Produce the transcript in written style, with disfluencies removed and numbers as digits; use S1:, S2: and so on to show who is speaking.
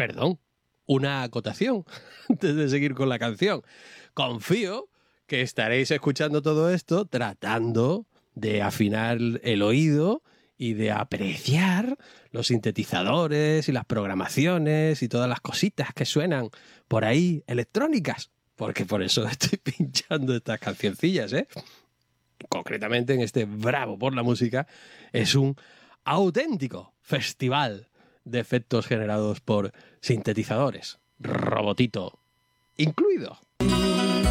S1: Perdón, una acotación antes de seguir con la canción. Confío que estaréis escuchando todo esto tratando de afinar el oído y de apreciar los sintetizadores y las programaciones y todas las cositas que suenan por ahí electrónicas, porque por eso estoy pinchando estas cancioncillas, ¿eh? Concretamente en este Bravo por la Música es un auténtico festival de efectos generados por sintetizadores, robotito incluido.